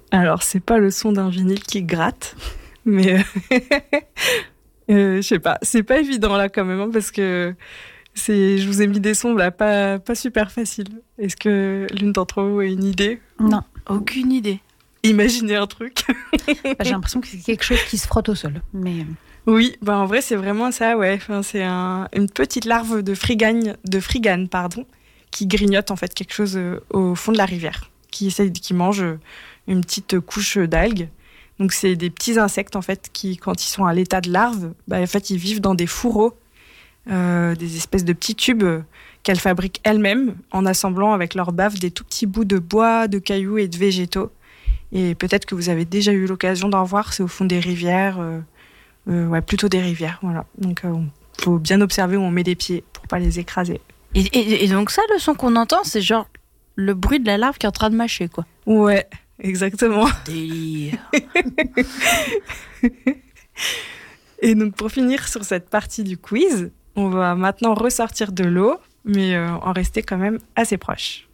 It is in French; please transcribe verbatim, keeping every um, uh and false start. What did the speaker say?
Alors, c'est pas le son d'un vinyle qui gratte, mais euh, je sais pas, c'est pas évident là quand même, hein, parce que c'est, je vous ai mis des sons là pas, pas super faciles. Est-ce que l'une d'entre vous a une idée? Non. Aucune idée. Imaginez un truc. Bah, j'ai l'impression que c'est quelque chose qui se frotte au sol. Mais... Oui, bah en vrai c'est vraiment ça, ouais. Enfin, c'est un, une petite larve de frigagne, de frigane, pardon, qui grignote en fait quelque chose euh, au fond de la rivière, qui essaye, qui mange euh, une petite couche d'algues. Donc c'est des petits insectes en fait qui, quand ils sont à l'état de larve, bah en fait ils vivent dans des fourreaux, euh, des espèces de petits tubes euh, qu'elles fabriquent elles-mêmes en assemblant avec leur bave des tout petits bouts de bois, de cailloux et de végétaux. Et peut-être que vous avez déjà eu l'occasion d'en voir, c'est au fond des rivières, euh, euh, ouais, plutôt des rivières, voilà. Donc il euh, faut bien observer où on met les pieds pour pas les écraser. Et, et, et donc ça, le son qu'on entend, c'est genre le bruit de la larve qui est en train de mâcher, quoi. Ouais, exactement. Délire. Et donc pour finir sur cette partie du quiz, on va maintenant ressortir de l'eau, mais euh, en rester quand même assez proche.